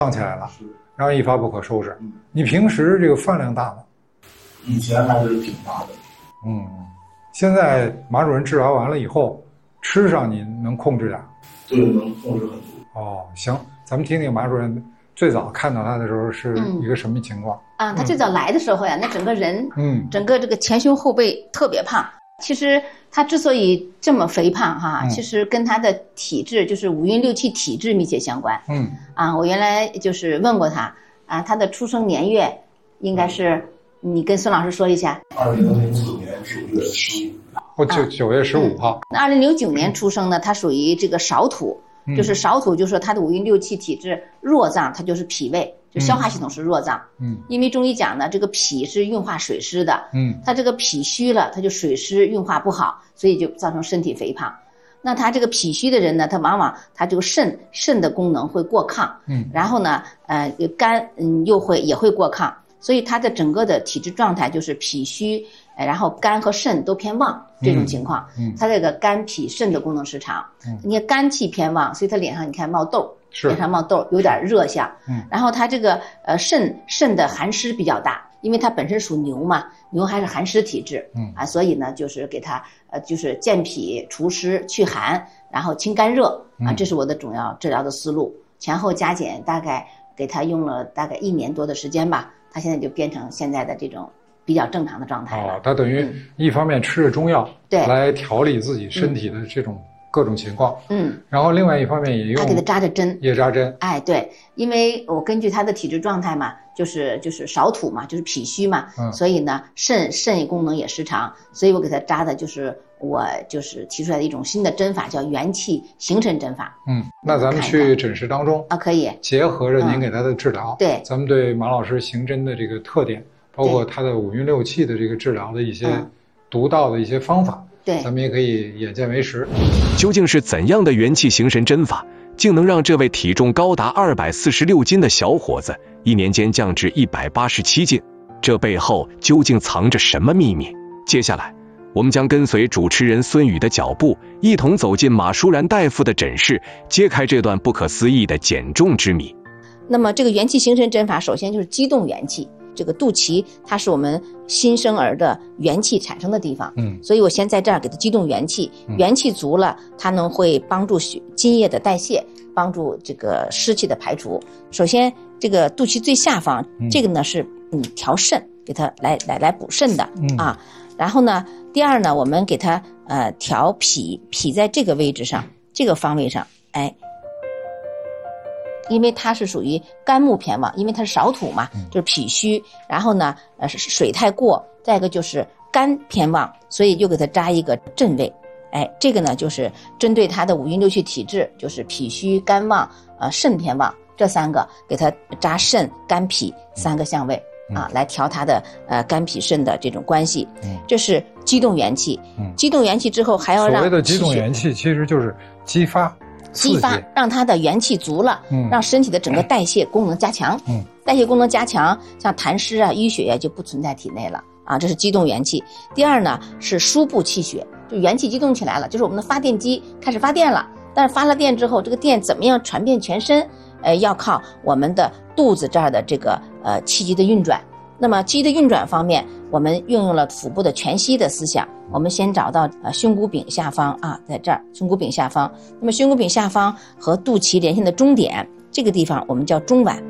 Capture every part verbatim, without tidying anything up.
胀起来了，然后一发不可收拾。嗯、你平时这个饭量大吗？ 以前还是挺大的。 嗯，现在马主任治疗完了以后，吃上你能控制点？ 对，能控制很多。 哦，行，咱们听听马主任最早看到他的时候是一个什么情况？ 嗯、啊，他最早来的时候呀，那整个人， 嗯， 整个这个前胸后背特别胖。其实他之所以这么肥胖哈，嗯、其实跟他的体质，就是五运六气体质密切相关。 嗯， 啊，我原来就是问过他，啊，他的出生年月应该是，你跟孙老师说一下。 二零零九年九月十五。 哦，九九月十五号。 那二零零九年出生呢，他属于这个少土。就是少土，就是说他的五运六气体质弱脏，它就是脾胃，就消化系统是弱脏。嗯，因为中医讲呢，这个脾是运化水湿的。嗯，他这个脾虚了，他就水湿运化不好，所以就造成身体肥胖。那他这个脾虚的人呢，他往往他这个肾肾的功能会过亢。嗯，然后呢，呃，肝嗯又会也会过亢，所以他的整个的体质状态就是脾虚。然后肝和肾都偏旺这种情况，嗯，他这个肝脾肾的功能失常，嗯，你看肝气偏旺，所以他脸上你看冒痘，脸上冒痘，有点热象，嗯，然后他这个呃肾肾的寒湿比较大，因为他本身属牛嘛，牛还是寒湿体质，嗯啊，所以呢就是给他呃就是健脾除湿去寒，然后清肝热啊，这是我的主要治疗的思路，前后加减大概给他用了大概一年多的时间吧，他现在就变成现在的这种比较正常的状态了。 哦，他等于一方面吃着中药， 对， 来调理自己身体的这种各种情况，嗯，然后另外一方面也用他给他扎着针， 也扎针， 哎，对，因为我根据他的体质状态嘛，就是就是少土嘛，就是脾虚嘛，嗯，所以呢肾肾功能也失常，所以我给他扎的就是我就是提出来的一种新的针法，叫元气形神针法。 嗯，那咱们去诊室当中啊，可以结合着您给他的治疗， 嗯、对， 咱们对马老师行针的这个特点。包括他的五运六气的这个治疗的一些独到的一些方法， 对、嗯， 咱们也可以眼见为实。 究竟是怎样的元气形神针法，竟能让这位体重高达二百四十六斤的小伙子一年间降至一百八十七斤？这背后究竟藏着什么秘密？接下来，我们将跟随主持人孙宇的脚步，一同走进马舒然大夫的诊室，揭开这段不可思议的减重之谜。 那么，这个元气形神针法，首先就是激动元气。这个肚脐它是我们新生儿的元气产生的地方，嗯，所以我先在这儿给它激动元气，嗯、元气足了，它能会帮助津液的代谢，帮助这个湿气的排除。首先，这个肚脐最下方，嗯、这个呢是嗯调肾，给它来来来补肾的、嗯、啊。然后呢，第二呢，我们给它呃调脾，脾在这个位置上，这个方位上，哎。因为它是属于肝木偏旺，因为它是少土嘛，就是脾虚，然后呢，呃，水太过，再一个就是肝偏旺，所以又给它扎一个震位，哎，这个呢就是针对它的五运六气体质，就是脾虚、肝旺、呃肾偏旺这三个，给它扎肾、肝、脾三个相位啊，来调它的呃肝脾肾的这种关系，这是激动元气。激动元气之后还要让所谓的激动元气，其实就是激发。 激发让它的元气足了，嗯，让身体的整个代谢功能加强，嗯，代谢功能加强，像痰湿啊、淤血呀、啊、就不存在体内了啊，这是激动元气。第二呢是输布气血，就元气激动起来了，就是我们的发电机开始发电了。但是发了电之后，这个电怎么样传遍全身？呃，要靠我们的肚子这儿的这个呃气机的运转。那么气机的运转方面，我们运用了腹部的全息的思想。我们先找到呃胸骨柄下方啊，在这儿胸骨柄下方。那么胸骨柄下方和肚脐连线的中点，这个地方我们叫中脘。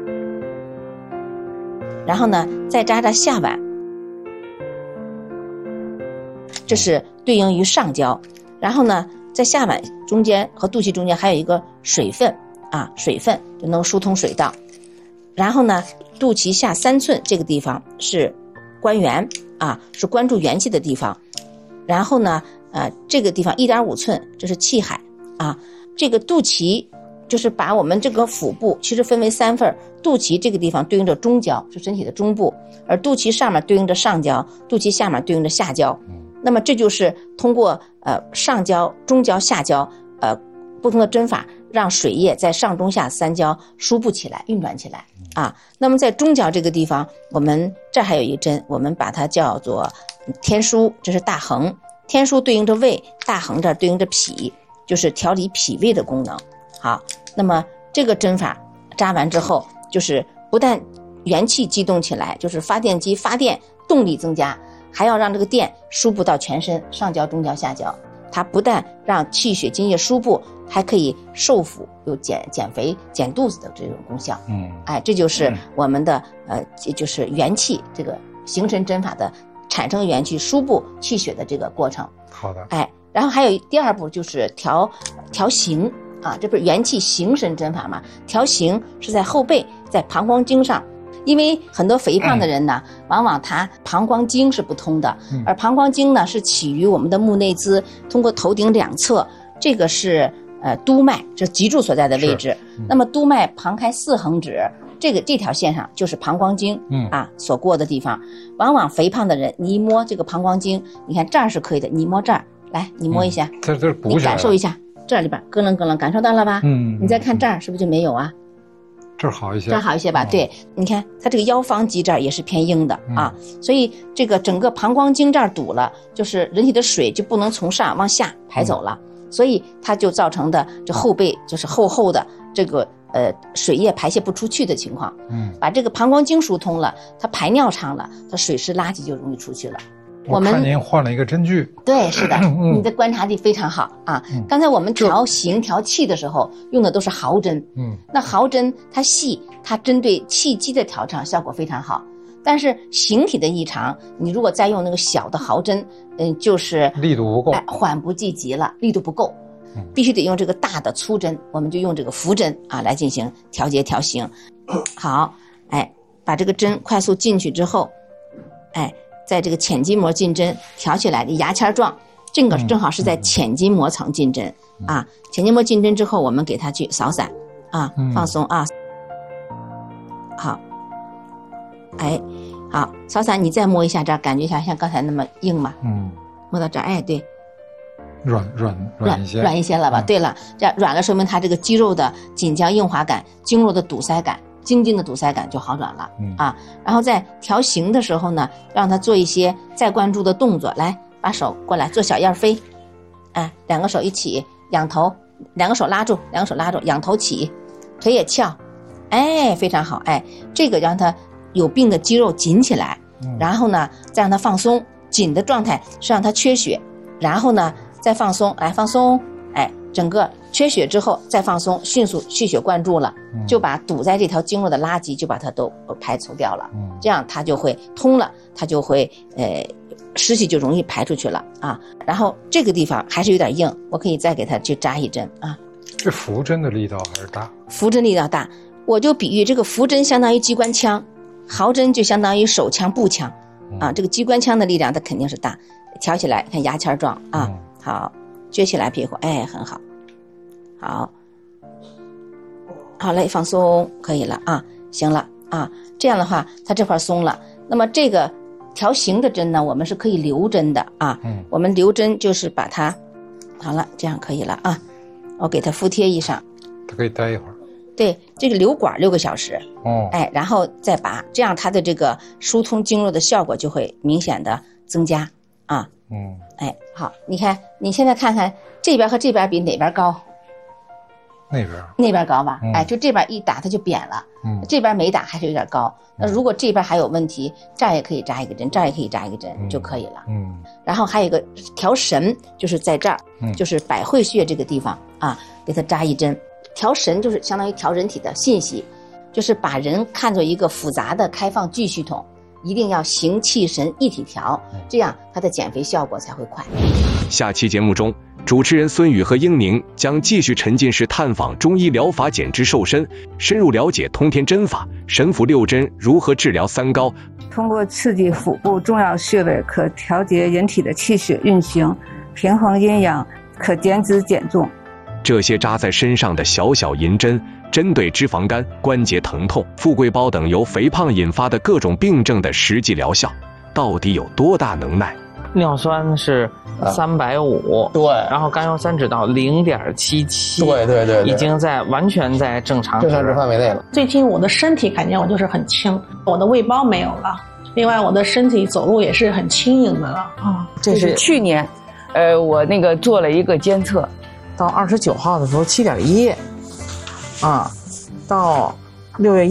然后呢，再扎扎下脘，这是对应于上焦。然后呢，在下脘中间和肚脐中间还有一个水分啊，水分就能疏通水道。然后呢，肚脐下三寸这个地方是关元啊，是关注元气的地方。然后呢，呃，这个地方 一点五寸，这是气海啊。这个肚脐就是把我们这个腹部其实分为三份，肚脐这个地方对应着中焦，是身体的中部，而肚脐上面对应着上焦，肚脐下面对应着下焦。那么这就是通过呃上焦、中焦、下焦呃不同的针法，让水液在上中下三焦输布起来、运转起来啊。那么在中焦这个地方，我们这还有一针，我们把它叫做天枢，这是大横，天枢对应着胃，大横这对应着脾，就是调理脾胃的功能。好，那么这个针法扎完之后，就是不但元气激动起来，就是发电机发电动力增加，还要让这个电输布到全身，上焦、中焦、下焦。它不但让气血津液输布，还可以瘦腹，有减减肥、减肚子的这种功效。嗯，哎，这就是我们的、嗯、呃，就是元气这个形神针法的产生元气、输布气血的这个过程。 好的， 哎，然后还有第二步就是调调形啊，这不是元气形神针法吗？调形是在后背，在膀胱经上。因为很多肥胖的人呢，嗯、往往他膀胱经是不通的，嗯、而膀胱经呢是起于我们的目内眦，通过头顶两侧，这个是呃督脉，这是脊柱所在的位置。嗯、那么督脉旁开四横指，这个这条线上就是膀胱经，嗯啊所过的地方。往往肥胖的人，你一摸这个膀胱经，你看这儿是可以的，你摸这儿，来，你摸一下， 嗯、这这鼓起来了， 你感受一下，这里边咯楞咯楞，感受到了吧？嗯，你再看这儿，是不是就没有啊？ 这儿好一些， 这儿好一些吧？嗯、对，你看它这个腰方肌这儿也是偏硬的、嗯、啊，所以这个整个膀胱经这儿堵了，就是人体的水就不能从上往下排走了，嗯、所以它就造成的这后背就是厚厚的这个呃水液排泄不出去的情况。嗯，把这个膀胱经疏通了，它排尿畅了，它水湿垃圾就容易出去了。 我看您换了一个针具。 对，是的，嗯、你的观察力非常好啊。嗯、刚才我们调形调气的时候用的都是毫针，嗯，那毫针它细，它针对气机的调畅效果非常好。但是形体的异常，你如果再用那个小的毫针，嗯，就是力度不够， 哎，缓不济急了，力度不够，嗯、必须得用这个大的粗针，我们就用这个浮针啊来进行调节调形。好，哎，把这个针快速进去之后，哎。在这个浅筋膜进针调起来的牙签状，这个正好是在浅筋膜层进针、嗯、啊。浅筋膜进针之后，我们给它去扫散啊，放松啊。好，哎，好，扫散，你再摸一下这儿，感觉一下像刚才那么硬吗？嗯，摸到这儿，哎，对， 软软软一些， 软一些了吧？嗯、对了，这样软了，说明它这个肌肉的紧张硬滑感、经络的堵塞感。经筋的堵塞感就好转了、嗯、啊，然后在调形的时候呢，让他做一些再关注的动作，来把手过来做小燕飞，哎，两个手一起仰头，两个手拉住，两个手拉住，仰头起，腿也翘，哎，非常好，哎，这个让他有病的肌肉紧起来，嗯、然后呢再让他放松，紧的状态是让他缺血，然后呢再放松，来放松，哎，整个缺血之后再放松，迅速气血灌注了，嗯、就把堵在这条经络的垃圾就把它都排除掉了，嗯、这样它就会通了，它就会呃湿气就容易排出去了啊。然后这个地方还是有点硬，我可以再给它去扎一针啊。 这浮针的力道还是大？ 浮针力道大，我就比喻这个浮针相当于机关枪，毫针就相当于手枪步枪啊。这个机关枪的力量它肯定是大，挑起来看牙签状啊，嗯、好，撅起来屁股，哎，很好。好，好嘞，放松，可以了啊，行了啊，这样的话，它这块松了。那么这个调形的针呢，我们是可以留针的啊。嗯，我们留针就是把它，好了，这样可以了啊。我给它敷贴一上， 它可以待一会儿。 对，这个留管六个小时。哦，哎，然后再拔，这样它的这个疏通经络的效果就会明显的增加啊。嗯，哎，好，你看，你现在看看这边和这边比哪边高？ 那边那边高吧、嗯、哎，就这边一打它就扁了，嗯，这边没打还是有点高。那如果这边还有问题，这儿也可以扎一个针，这儿也可以扎一个针、嗯、就可以了。嗯，然后还有一个调神，就是在这儿、嗯、就是百会穴这个地方啊，给它扎一针。调神就是相当于调人体的信息，就是把人看作一个复杂的开放巨系统，一定要形气神一体调，这样它的减肥效果才会快。 下期节目中，主持人孙宇和英宁将继续沉浸式探访中医疗法减脂瘦身，深入了解通天针法、神府六针如何治疗三高。 通过刺激腹部重要穴位，可调节人体的气血运行，平衡阴阳，可减脂减重。 这些扎在身上的小小银针，针对脂肪肝、关节疼痛、富贵包等由肥胖引发的各种病症的实际疗效，到底有多大能耐？ 尿酸是三百五，对，然后甘油三酯到零点七七， 对对对， 已经在完全在正常正常值范围内了。 最近我的身体感觉我就是很轻，我的胃包没有了，另外我的身体走路也是很轻盈的了啊。 这是去年，呃，我那个做了一个监测，到二十九号的时候七点一，啊，到六月